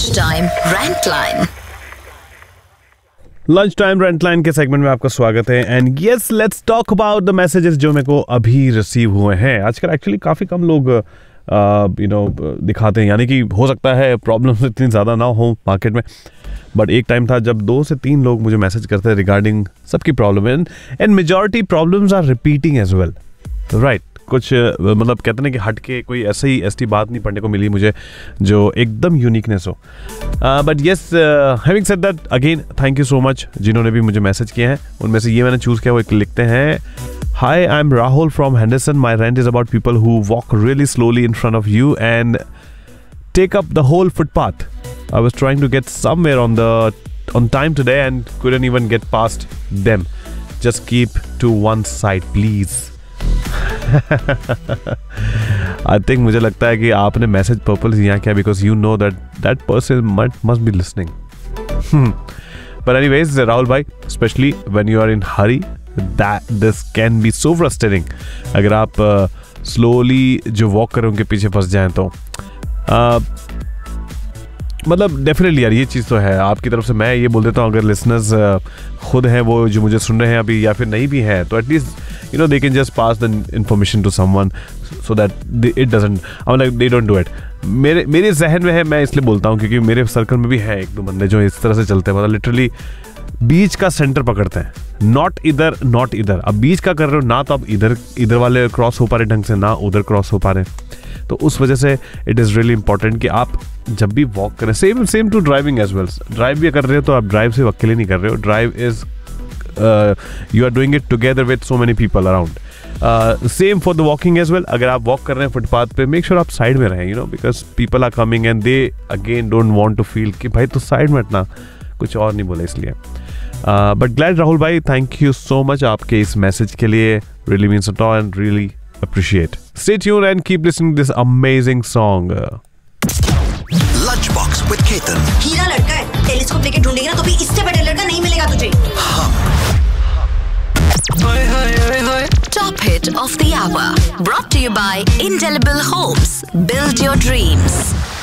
Lunch time rent line के segment में आपका स्वागत है। And yes, let's talk about the messages जो मेरे को अभी रिसीव हुए हैं। आजकल एक्चुअली काफ़ी कम लोग दिखाते हैं, यानी कि हो सकता है प्रॉब्लम्स इतनी ज़्यादा ना हो मार्केट में, बट एक टाइम था जब 2 से 3 लोग मुझे मैसेज करते हैं रिगार्डिंग सबकी problem. And majority problems are repeating as well, right. कुछ मतलब कहते हैं कि हट के कोई ऐसी बात नहीं पढ़ने को मिली मुझे जो एकदम यूनिकनेस हो। But yes, having said that, again thank you so much जिन्होंने भी मुझे मैसेज किए हैं। उनमें से ये मैंने चूज़ किया, वो एक लिखते हैं, high I am Rahul from Henderson, my rent is about people who walk really slowly in front of you and take up the whole footpath. I was trying to get somewhere on time today and couldn't even get past them. Just keep to one side, please. I think मुझे लगता है कि आपने message purple यहाँ किया because you know that person must be listening. But anyways, Rahul bhai, especially when you are in hurry, this can be so frustrating. अगर आप slowly जो walk कर रहे हैं उनके पीछे फंस जाएं तो मतलब डेफिनेटली यार ये चीज़ तो है। आपकी तरफ से मैं ये बोल देता हूँ, अगर लिसनर्स खुद हैं वो जो मुझे सुन रहे हैं अभी या फिर नहीं भी हैं, तो at least they can just pass the information to someone so that it doesn't, like they don't do it. मेरे जहन में है, मैं इसलिए बोलता हूँ क्योंकि मेरे सर्कल में भी है 1-2 बंदे जो इस तरह से चलते हैं, मतलब लिटरली बीच का सेंटर पकड़ते हैं, नॉट इधर। अब बीच का कर रहे हो ना, तो अब इधर वाले क्रॉस हो पा रहे ढंग से, ना उधर क्रॉस हो पा रहे। तो उस वजह से इट इज़ रियली इंपॉर्टेंट कि आप जब भी वॉक करें, same to driving as well. Drive भी कर रहे हो तो आप ड्राइव सिर्फ अकेले नहीं कर रहे हो, drive is you are doing it together with so many people around. Same for the walking as well. अगर आप वॉक कर रहे हैं फुटपाथ पे, मेक श्योर आप साइड में रहें, because people are coming and they again don't want to feel कि भाई तो साइड में हटना, कुछ और नहीं बोले इसलिए। बट ग्लैड राहुल भाई, थैंक यू सो मच आपके इस मैसेज के लिए, really means a lot and really appreciate. Stay tuned and keep listening to this amazing song. Lunchbox with Ketan. हीरा लड़का है, टेलीस्कोप लेके ढूंढेगा तो भी इससे बड़ा लड़का नहीं मिलेगा तुझे। Top hit of the hour, brought to you by Indelible Homes. Build your dreams.